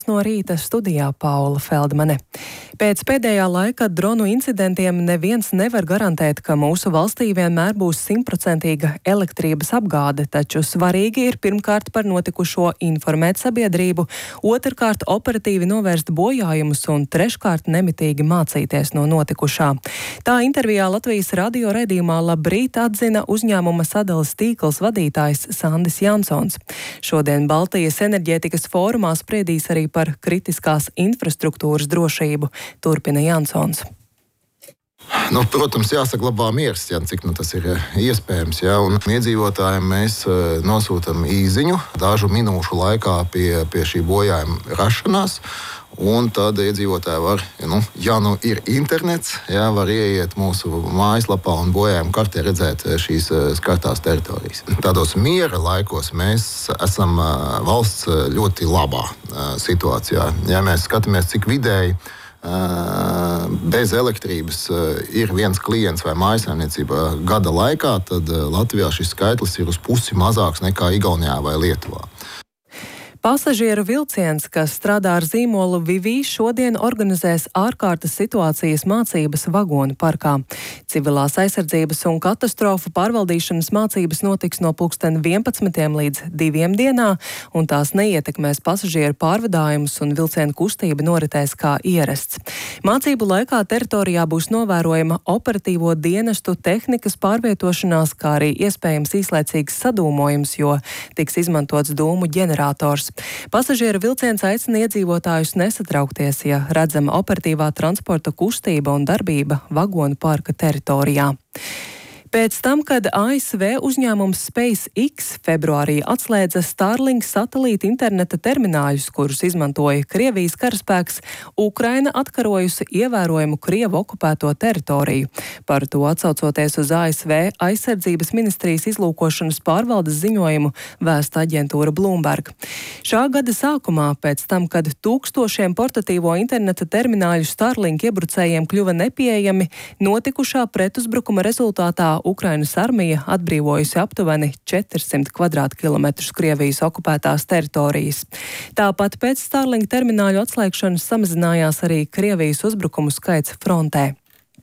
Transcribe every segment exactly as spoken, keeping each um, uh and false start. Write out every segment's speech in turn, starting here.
No rīta studijā Paula Feldmane. Pēc pēdējā laika dronu incidentiem neviens nevar garantēt, ka mūsu valstī vienmēr būs simtprocentīga elektrības apgāde, taču svarīgi ir pirmkārt par notikušo informēt sabiedrību, otrkārt operatīvi novērst bojājumus un treškārt nemitīgi mācīties no notikušā. Tā intervijā Latvijas radio raidījumā Labrīt atzina uzņēmuma sadalas tīkls vadītājs Sandis Jansons. Šodien Baltijas enerģētikas fórumā spriedīs arī par kritiskās infrastruktūras drošību, turpina Jansons. Nu, protams, jāsaglabā miers, ja, cik nu, tas ir iespējams. Ja, un iedzīvotājiem mēs nosūtam īziņu dažu minūšu laikā pie, pie šī bojājuma rašanās. Un tad iedzīvotāji var, nu, ja nu ir internets, ja, var ieiet mūsu mājaslapā un bojājuma kartē redzēt šīs skartās teritorijas. Tādos miera laikos mēs esam valsts ļoti labā situācijā. Ja mēs skatāmies, cik vidēji bez elektrības ir viens klients vai mājsaimniecība gada laikā, tad Latvijā šis skaitlis ir uz pusi mazāks nekā Igaunijā vai Lietuvā. Pasažieru vilciens, kas strādā ar zīmolu Vivī, šodien organizēs ārkārtas situācijas mācības vagonu parkā. Civilās aizsardzības un katastrofu pārvaldīšanas mācības notiks no pulksten vienpadsmitiem līdz diviem dienā, un tās neietekmēs pasažieru pārvadājumus un vilcienu kustība noritēs kā ierasts. Mācību laikā teritorijā būs novērojama operatīvo dienestu tehnikas pārvietošanās, kā arī iespējams īslaicīgs sadūmojums, jo tiks izmantots dūmu ģenerators. Pasažieru vilciens aicina iedzīvotājus nesatraukties, ja redzama operatīvā transporta kustība un darbība vagonu parka teritorijā. Pēc tam, kad A S V uzņēmums SpaceX februārī atslēdza Starlink satelīta interneta termināļus, kurus izmantoja Krievijas karaspēks, Ukraina atkarojusi ievērojumu Krievu okupēto teritoriju. Par to atsaucoties uz A S V aizsardzības ministrijas izlūkošanas pārvaldes ziņojumu vēsta aģentūra Bloomberg. Šā gada sākumā, pēc tam, kad tūkstošiem portatīvo interneta termināļu Starlink iebrucējiem kļuva nepieejami, notikušā pretuzbrukuma rezultātā Ukrainas armija atbrīvojusi aptuveni četrsimt kvadrātkilometrus Krievijas okupētās teritorijas. Tāpat pēc Starlink termināļu atslēgšanas samazinājās arī Krievijas uzbrukumu skaits frontē.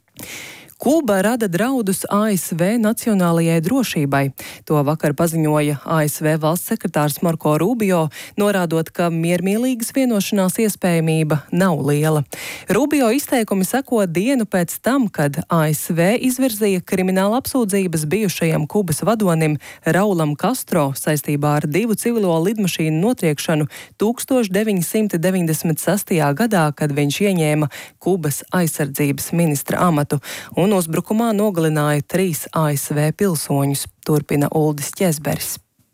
Kuba rada draudus A S V nacionālajai drošībai. To vakar paziņoja A S V valsts sekretārs Marko Rubio, norādot, ka miermīlīgas vienošanās iespējamība nav liela. Rubio izteikumi seko dienu pēc tam, kad A S V izvirzīja krimināla apsūdzības bijušajam Kubas vadonim Raulam Castro saistībā ar divu civilo lidmašīnu notriekšanu tūkstoš deviņi simti deviņdesmit sestajā gadā, kad viņš ieņēma Kubas aizsardzības ministra amatu, un un uzbrukumā nogalināja trīs A S V pilsoņus, turpina Uldis Ķezberis.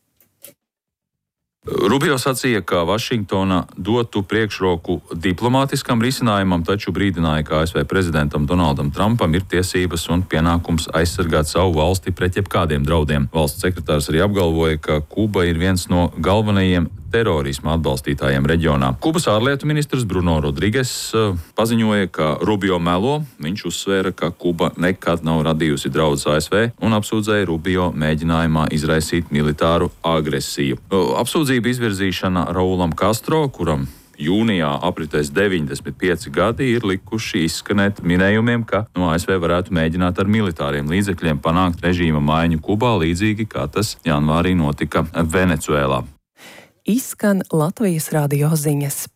Rubio sacīja, ka Vašingtona dotu priekšroku diplomātiskam risinājumam, taču brīdināja, ka A S V prezidentam Donaldam Trumpam ir tiesības un pienākums aizsargāt savu valsti pret jebkādiem draudiem. Valsts sekretārs arī apgalvoja, ka Kuba ir viens no galvenajiem terorisma atbalstītājiem reģionā. Kubas ārlietu ministrs Bruno Rodrigues paziņoja, ka Rubio melo. Viņš uzsvēra, ka Kuba nekad nav radījusi draudus A S V un apsūdzēja Rubio mēģinājumā izraisīt militāru agresiju. Apsūdzība izvirzīšana Raulam Castro, kuram jūnijā apritēs deviņdesmit pieci gadi, ir likuši izskanēt minējumiem, ka no A S V varētu mēģināt ar militāriem līdzekļiem panākt režīma maiņu Kubā, līdzīgi kā tas janvārī notika Venecuēlā. Izskan Latvijas radio ziņas.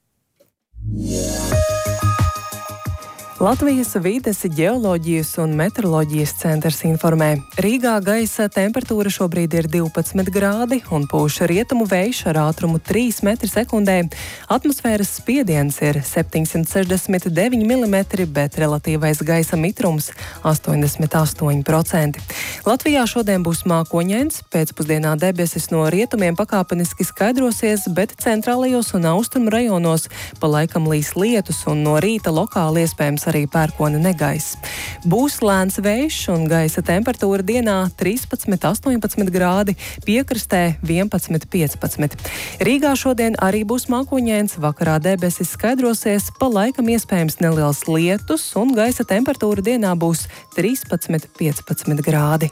Latvijas vides, ģeoloģijas un meteoroloģijas centrs informē. Rīgā gaisa temperatūra šobrīd ir divpadsmit grādi un pūš rietumu vējš ar ātrumu trīs metri sekundē. Atmosfēras spiediens ir septiņsimt sešdesmit deviņi milimetri, bet relatīvais gaisa mitrums astoņdesmit astoņi procenti. Latvijā šodien būs mākoņains, pēcpusdienā debesis no rietumiem pakāpeniski skaidrosies, bet centrālajos un austrumu rajonos pa laikam līs lietus un no rīta lokāli iespējams arī pērkona negaiss. Būs lēns vējš un gaisa temperatūra dienā trīspadsmit astoņpadsmit grādi, piekrastē vienpadsmit piecpadsmit. Rīgā šodien arī būs mākoņains, vakarā debesis skaidrosies, pa laikam iespējams neliels lietus un gaisa temperatūra dienā būs trīspadsmit piecpadsmit grādi.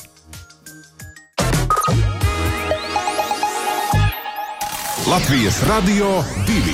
Latvijas radio divi.